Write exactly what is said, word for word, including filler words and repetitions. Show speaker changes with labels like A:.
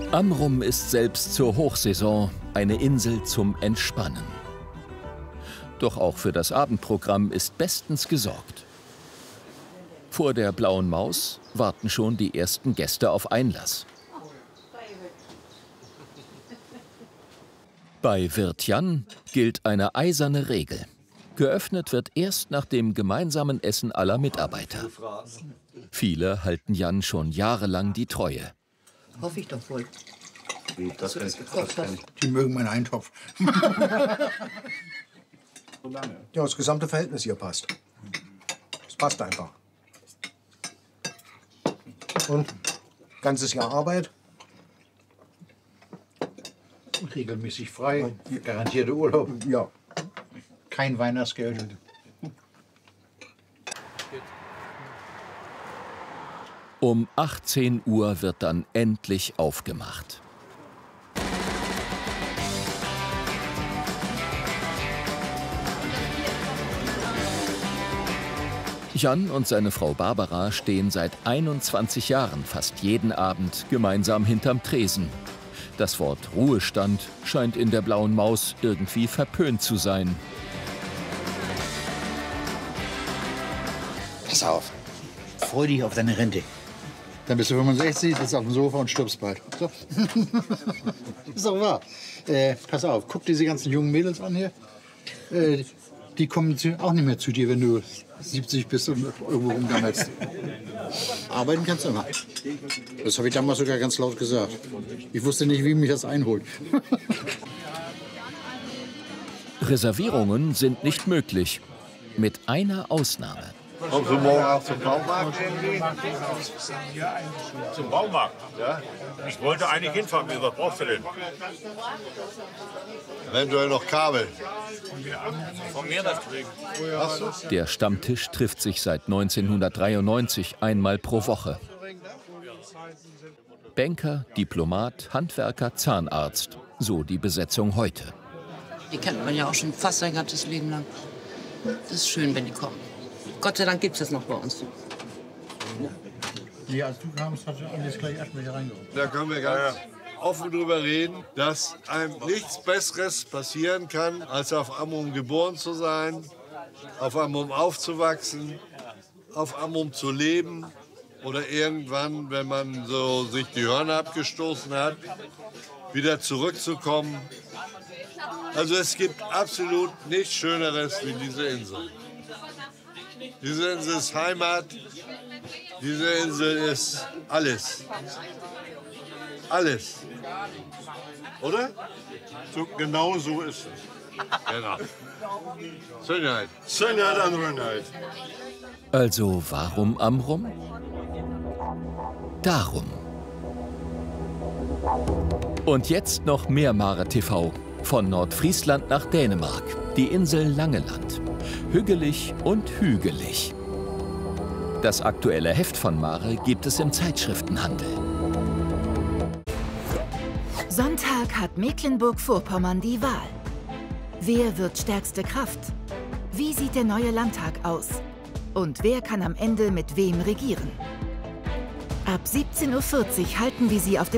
A: Amrum ist selbst zur Hochsaison eine Insel zum Entspannen. Doch auch für das Abendprogramm ist bestens gesorgt. Vor der Blauen Maus warten schon die ersten Gäste auf Einlass. Bei Wirt Jan gilt eine eiserne Regel. Geöffnet wird erst nach dem gemeinsamen Essen aller Mitarbeiter. Viele halten Jan schon jahrelang die Treue.
B: Hoffe ich doch wohl.
C: Wie, das kann ich, das kann ich.
D: Die mögen meinen Eintopf. Ja, das gesamte Verhältnis hier passt. Es passt einfach. Und ganzes Jahr Arbeit.
E: Regelmäßig frei, garantierte Urlaub.
D: Ja.
E: Kein Weihnachtsgeld.
A: Um achtzehn Uhr wird dann endlich aufgemacht. Jan und seine Frau Barbara stehen seit einundzwanzig Jahren fast jeden Abend gemeinsam hinterm Tresen. Das Wort Ruhestand scheint in der Blauen Maus irgendwie verpönt zu sein.
E: Pass auf, freu dich auf deine Rente. Dann bist du fünfundsechzig, sitzt auf dem Sofa und stirbst bald. So. Ist doch wahr. Äh, pass auf, guck diese ganzen jungen Mädels an hier. Äh, die kommen zu, auch nicht mehr zu dir, wenn du siebzig bist und irgendwo rumgammelst. Arbeiten kannst du immer. Das habe ich damals sogar ganz laut gesagt. Ich wusste nicht, wie mich das einholt.
A: Reservierungen sind nicht möglich. Mit einer Ausnahme.
C: Kommen Sie morgen auch zum Baumarkt irgendwie?
F: Zum Baumarkt? Ja. Ich wollte eigentlich hinfahren. Was brauchst du denn?
C: Eventuell noch Kabel.
F: Von mir das kriegen.
A: Der Stammtisch trifft sich seit neunzehnhundertdreiundneunzig einmal pro Woche. Banker, Diplomat, Handwerker, Zahnarzt. So die Besetzung heute.
B: Die kennt man ja auch schon fast sein ganzes Leben lang. Das ist schön, wenn die kommen. Gott sei Dank gibt es das noch bei uns.
E: Ja, als du kamst, hast du alles gleich erstmal hier reingeholt.
C: Da können wir ganz offen drüber reden, dass einem nichts Besseres passieren kann, als auf Amrum geboren zu sein, auf Amrum aufzuwachsen, auf Amrum zu leben oder irgendwann, wenn man so sich die Hörner abgestoßen hat, wieder zurückzukommen. Also es gibt absolut nichts Schöneres wie diese Insel. Diese Insel ist Heimat, diese Insel ist alles. Alles. Oder?
F: So, genau so ist es.
C: Genau. Schönheit.
F: Schönheit an Rönheit.
A: Also warum Amrum? Darum. Und jetzt noch mehr Mare T V. Von Nordfriesland nach Dänemark. Die Insel Langeland. Hügelig und hügelig. Das aktuelle Heft von Mare gibt es im Zeitschriftenhandel.
G: Sonntag hat Mecklenburg-Vorpommern die Wahl. Wer wird stärkste Kraft? Wie sieht der neue Landtag aus? Und wer kann am Ende mit wem regieren? Ab siebzehn Uhr vierzig halten wir Sie auf dem